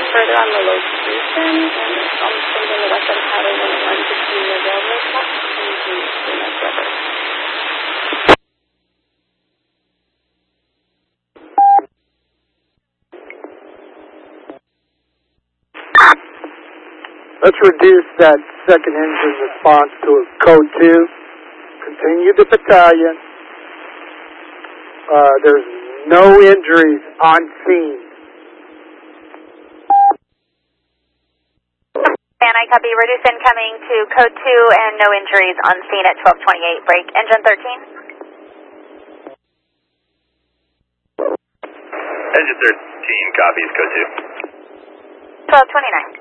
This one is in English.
further on the location, and it's almost in the west side of Highway 101 between the railroad tracks and the Salinas River. Let's reduce that second engine response to a code 2. Continue the battalion. There's no injuries on scene. And I copy, reduce incoming to code 2 and no injuries on scene at 1228. Break engine 13. Engine 13 copies, code 2. 1229.